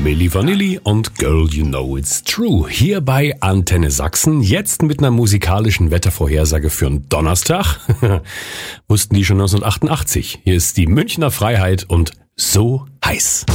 Milli Vanilli und Girl You Know It's True. Hier bei Antenne Sachsen. Jetzt mit einer musikalischen Wettervorhersage für einen Donnerstag. Wussten die schon 1988. Hier ist die Münchner Freiheit und so heiß.